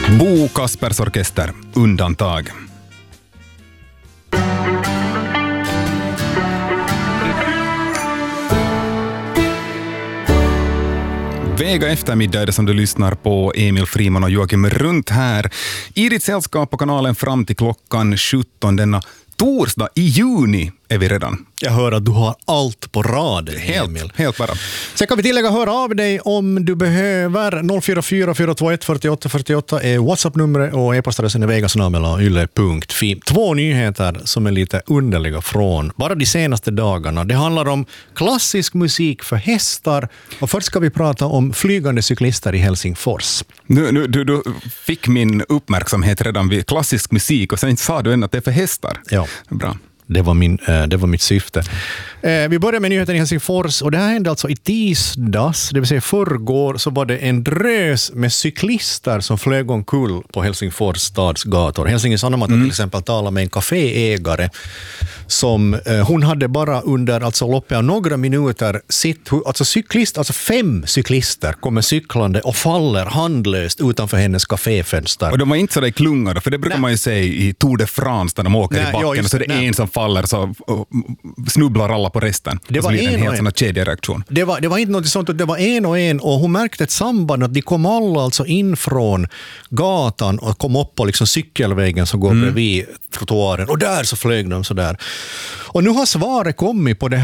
Bo Kaspers orkester, Undantag. Vega eftermiddag är det som du lyssnar på. Emil Friman och Joakim runt här. I ditt sällskap på kanalen fram till klockan 17 denna torsdag i juni är vi redan. Jag hör att du har allt på raden, Emil. Helt bara. Sen kan vi tillägga höra av dig om du behöver. 044 421 48 48 är WhatsApp-numret och e-postadressen är vegasnabel.yle.fi. 2 nyheter som är lite underliga från bara de senaste dagarna. Det handlar om klassisk musik för hästar och först ska vi prata om flygande cyklister i Helsingfors. Du fick min uppmärksamhet redan vid klassisk musik och sen sa du än att det är för hästar. Ja. Bra. Det var mitt syfte. Vi börjar med nyheten i Helsingfors och det här hände alltså i tisdags, det vill säga förrgår, så var det en drös med cyklister som flög omkull på Helsingfors stadsgator. Helsingin Sanomat till exempel talade med en kaféägare som hon hade bara under alltså loppet av några minuter alltså 5 cyklister kommer cyklande och faller handlöst utanför hennes kaféfönster. Och de var inte så där klungade, för det brukar man ju säga i Tour de France när de åker i backen och så är det en som faller så snubblar alla på resten. Det var en helt sån kedjereaktion. Det var inte något sånt, det var en och hon märkte ett samband att de kom alla alltså in från gatan och kom upp på liksom cykelvägen som går bredvid trottoaren och där så flög de så där. Och nu har svaret kommit på det